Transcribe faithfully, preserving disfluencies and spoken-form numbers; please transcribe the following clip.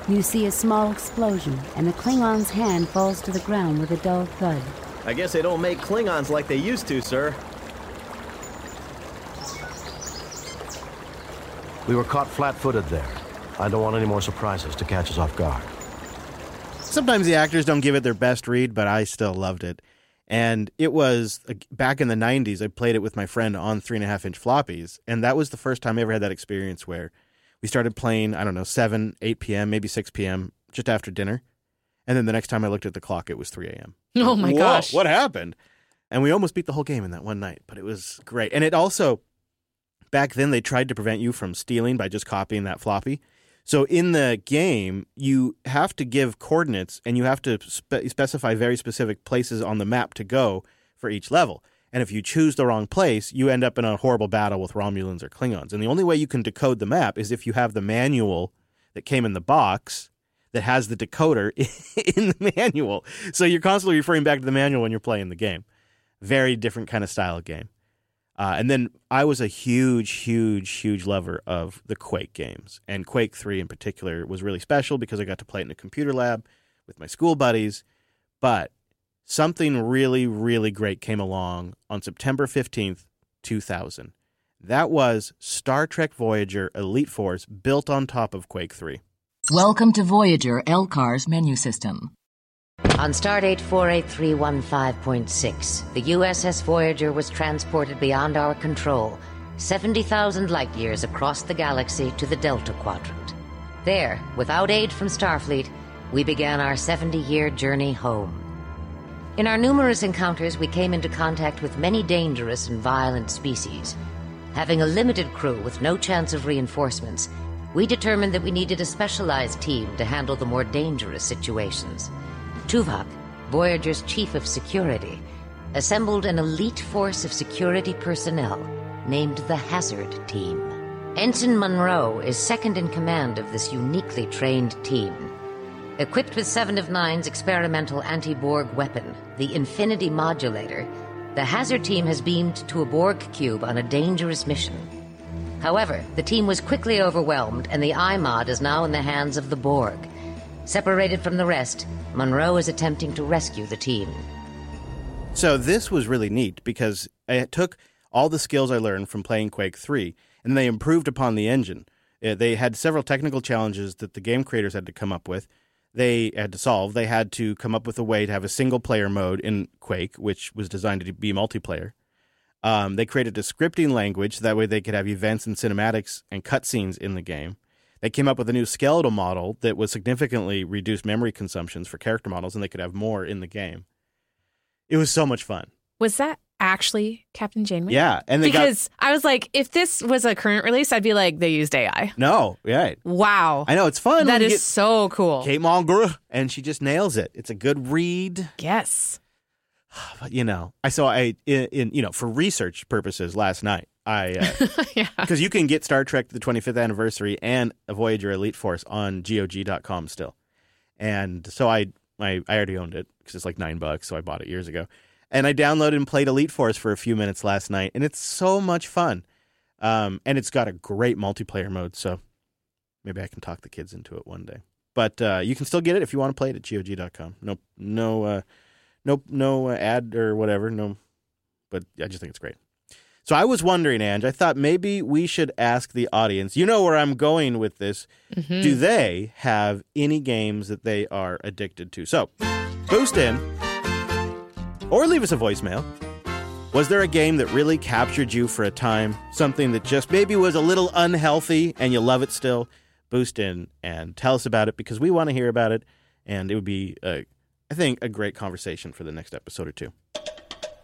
You see a small explosion, and the Klingon's hand falls to the ground with a dull thud. I guess they don't make Klingons like they used to, sir. We were caught flat-footed there. I don't want any more surprises to catch us off guard. Sometimes the actors don't give it their best read, but I still loved it. And it was, back in the nineties, I played it with my friend on three and a half inch floppies. And that was the first time I ever had that experience where we started playing, I don't know, seven, eight p.m., maybe six p.m., just after dinner. And then the next time I looked at the clock, it was three a.m. Oh, my Whoa, gosh. What happened? And we almost beat the whole game in that one night, but it was great. And it also, back then, they tried to prevent you from stealing by just copying that floppy. So in the game, you have to give coordinates, and you have to spe- specify very specific places on the map to go for each level. And if you choose the wrong place, you end up in a horrible battle with Romulans or Klingons. And the only way you can decode the map is if you have the manual that came in the box that has the decoder in the manual. So you're constantly referring back to the manual when you're playing the game. Very different kind of style of game. Uh, and then I was a huge, huge, huge lover of the Quake games. And Quake three in particular was really special because I got to play it in a computer lab with my school buddies. But something really, really great came along on September fifteenth, two thousand. That was Star Trek Voyager Elite Force built on top of Quake three. Welcome to Voyager L C A R's menu system. On Stardate four eight three one five point six, the U S S Voyager was transported beyond our control, seventy thousand light-years across the galaxy to the Delta Quadrant. There, without aid from Starfleet, we began our seventy-year journey home. In our numerous encounters, we came into contact with many dangerous and violent species. Having a limited crew with no chance of reinforcements, we determined that we needed a specialized team to handle the more dangerous situations. Tuvok, Voyager's chief of security, assembled an elite force of security personnel named the Hazard Team. Ensign Monroe is second in command of this uniquely trained team. Equipped with Seven of Nine's experimental anti-Borg weapon, the Infinity Modulator, the Hazard Team has beamed to a Borg cube on a dangerous mission. However, the team was quickly overwhelmed, and the I MOD is now in the hands of the Borg. Separated from the rest, Monroe is attempting to rescue the team. So this was really neat because I took all the skills I learned from playing Quake three, and they improved upon the engine. Uh, They had several technical challenges that the game creators had to come up with. They had to solve. They had to come up with a way to have a single-player mode in Quake, which was designed to be multiplayer. Um, they created a scripting language, so that way they could have events and cinematics and cutscenes in the game. They came up with a new skeletal model that would significantly reduce memory consumptions for character models, and they could have more in the game. It was so much fun. Was that actually Captain Janeway? Yeah. and they Because got, I was like, if this was a current release, I'd be like, they used A I. No, right. Wow. I know, it's fun. That when you is get so cool. Kate Mulgrew, and she just nails it. It's a good read. Yes. But, you know, I saw, I in, in you know, for research purposes last night, I, uh, Yeah. because you can get Star Trek the twenty-fifth anniversary and a Voyager Elite Force on G O G dot com still. And so I, I, I already owned it because it's like nine bucks, so I bought it years ago. And I downloaded and played Elite Force for a few minutes last night, and it's so much fun. Um, and it's got a great multiplayer mode, so maybe I can talk the kids into it one day. But uh, you can still get it if you want to play it at G O G dot com. No, no, uh, no, no uh, ad or whatever. No, but I just think it's great. So I was wondering, Ange, I thought maybe we should ask the audience. You know where I'm going with this. Mm-hmm. Do they have any games that they are addicted to? So boost in or leave us a voicemail. Was there a game that really captured you for a time? Something that just maybe was a little unhealthy and you love it still? Boost in and tell us about it because we want to hear about it. And it would be, uh, I think, a great conversation for the next episode or two.